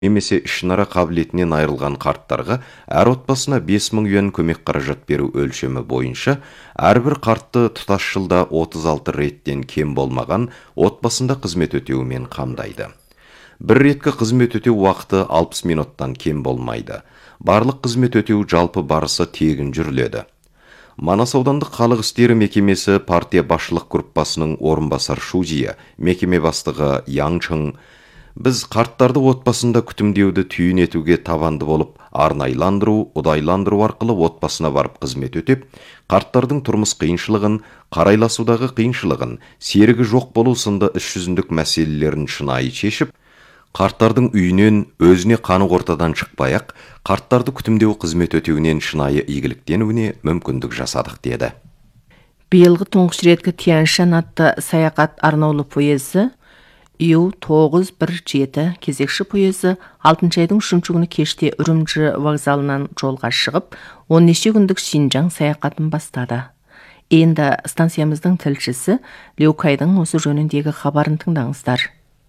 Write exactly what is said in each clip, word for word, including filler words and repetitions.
немесе ішінара қабілетінен айырылған қарттарға әр отбасына бес мың юан көмек қаражат беру өлшемі бойынша әрбір қартты тұтас жылда отыз алты реттен кем болмаған отбасында қызмет өтеуімен қамдайды. Бір реткі қызмет өтеу уақыты алпыс минуттан кем болмайды. Барлық қызмет өтеу жалпы барысы тегін жүріледі. Манас аудандық халық істері мекемесі партия басшылық группасының орынбасар Шузия, мекеме бастығы Яңчың, біз қарттарды отбасында күтімдеуді түйін етуге табанды болып, арнайландыру, ұдайландыру арқылы отбасына барып қызмет өтеп, қарттардың тұрмыс қиыншылығын, қарайласудағы қиыншылығын, серігі жоқ болу сынды іс жүзіндік мәселелерін шынайы шешіп, қарттардың үйінен өзіне қанық ортадан шықпай-ақ, қарттарды күтімдеу қызмет өтеуінен шынайы игіліктенуіне мүмкіндік жасадық деді. Биылғы тұңғыш реткі Тянь-Шань атты саяхат арнаулы поезы Ю тоғыз бір жеті кезекші поезы алтыншы айдың үшінші күні кеште Үрімжі вокзалынан жолға шығып, он неше күндік Шинжаң саяхатын бастады. Енді станциямыздың тілшісі Лю Кайдың осы жөніндегі хабарын тыңдаңыздар.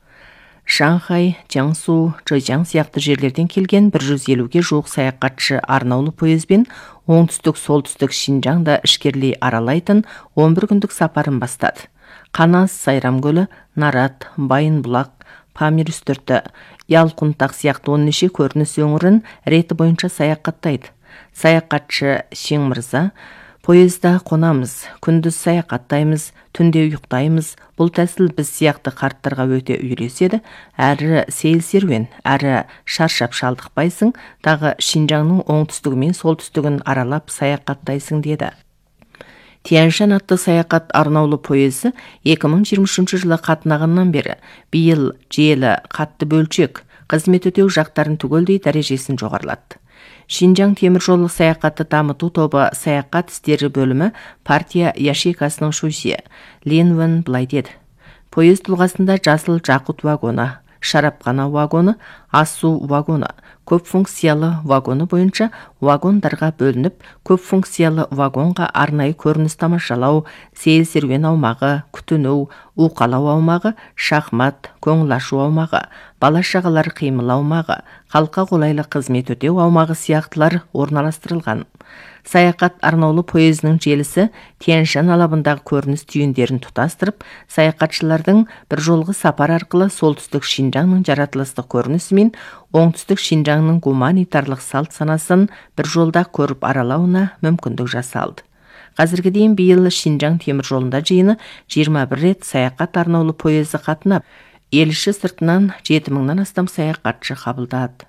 Шанхай, Jiangsu, Зhejiang сияқты жерлерден келген бір жүз елуге жуық саяхатшы арнаулы поезбен оңтүстік-солтүстік Шинжаңда ішкерлей аралайтын он бір күндік сапарын бастады. Қанас, Сайрам көлі, Нарат, Байынбұлақ, Памир үстірті, Ялқұнтақ сияқты он неше көрініс өңірін реті бойынша саяхаттайды. Саяхатшы Шең мырза, поезда қонамыз, күндіз саяхаттаймыз, түнде ұйықтаймыз. Бұл тәсіл біз сияқты қарттарға өте үйреседі. Әрі сейіл серуен, әрі шаршап шалдықпайсың, тағы Шинжаңның оңтүстігі мен солтүстігін аралап саяхаттайсың деді. Тянь-Шань атты саяхат арнаулы поезы екі мың жиырма үшінші жылы қатынағаннан бері биыл желі қатты бөлшек қызмет өтеу жақтарын түгелдей дәрежесін жоғарлады. Шинжаң темір жолы саяхатты дамыту тобы саяхат істері бөлімі партия яшейкасының шуйсе Лин Вэн былай деді. Поезд тұлғасында жасыл жақұт вагоны, шарапхана вагоны, асу вагоны, көп функциялы вагоны бойынша вагондарға бөлініп, көп функциялы вагонға арнайы көрініс тамашалау, сейіл серуен аумағы, күтіну, уқалау аумағы, шахмат, көңіл ашу аумағы, бала-шағалар қимыл аумағы, халыққа қолайлы қызмет өтеу аумағы сияқтылар орналастырылған. Саяхат арнаулы поезінің желісі Тянь-Шань алабындағы көрініс түйіндерін тұтастырып, саяхатшылардың бір жолғы сапар арқылы солтүстік Шинжаңның жаратылыстық көрінісі мен оңтүстік Шинжаңның гуманитарлық салт санасын бір жолда көріп аралауына мүмкіндік жасалды. Қазірге дейін биыл Шинжаң темір жолында жиыны жиырма бір рет саяхат арнаулы поезы қатынап, ел іші сыртынан жеті мыңнан астам саяхатшы қабылдады.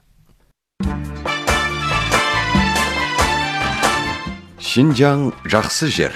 Шинжаң жақсы жер.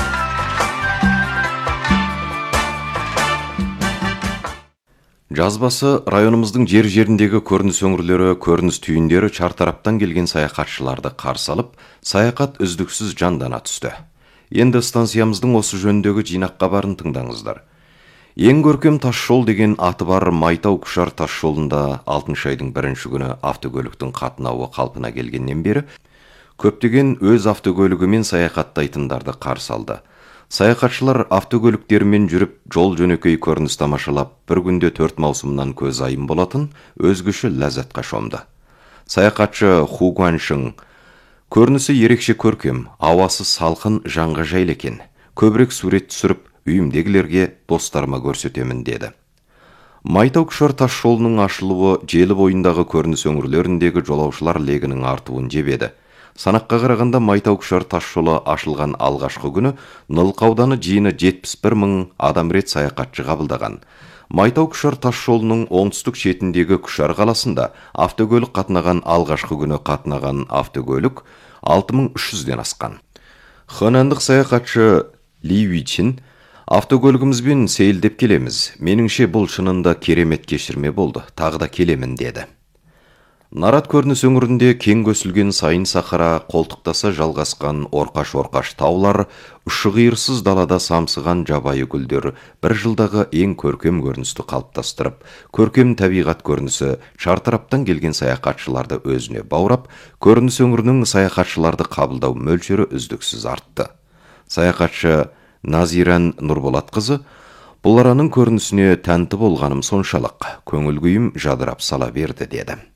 Жазбасы районымыздың жер-жеріндегі көрініс өңірлері, көрініс түйіндері шартараптан келген саяхатшыларды қарсы алып, саяхат үздіксіз жандана түсті. Енді станциямыздың осы жөніндегі жинақ хабарын тыңдаңыздар. Ең көркем тасжол деген аты бар Майтау-Күшар тасжолында алтыншы айдың бірінші күні автокөліктің қатынауы қалпына келгеннен бері көптеген өз автокөлігімен саяхаттайтындарды қарсы алды. Саяхатшылар автокөліктерімен жүріп, жол жөнекей көрініс тамашалап, бір күнде төрт маусымнан көз айым болатын өзгеше ләззатқа шомды. Саяхатшы Ху Гуаншың, көрінісі ерекше көркем, ауасы салқын, жанға жайлы екен. Көбірек сурет түсіріп, үйімдегілерге, достарыма көрсетемін деді. Майтау-Күшар тасжолының ашылуы желі бойындағы көрініс өңірлеріндегі жолаушылар легінің артуын жебеді. Санаққа қарағанда Майтау-Күшар тасжолы ашылған алғашқы күні Нылқа ауданы жиыны жетпіс бір мың адам рет саяхатшы қабылдаған. Майтау-Күшар тасжолының оңтүстік шетіндегі Күшар қаласында автокөлік қатынаған алғашқы күні қатынаған автокөлік алты мың үш жүзден асқан. Хэнандық саяхатшы Ли Уичин, автокөлігімізбен сейілдеп келеміз. Меніңше бұл шынында керемет кешірме болды. Тағы да келемін деді. Нарат көрініс өңірінде кең көсілген сайын сахара, қолтықтаса жалғасқан орқаш-орқаш таулар, ұшы-қиырсыз далада самсыған жабайы гүлдер бір жылдағы ең көркем көріністі қалыптастырып, көркем табиғат көрінісі шартараптан келген саяхатшыларды өзіне баурап, көрініс өңірінің саяхатшыларды қабылдау мөлшері үздіксіз артты. Саяхатшы Назиран Нұрболатқызы, Бұл араның көрінісіне тәнті болғаным соншалық, көңіл күйім жадырап сала берді деді.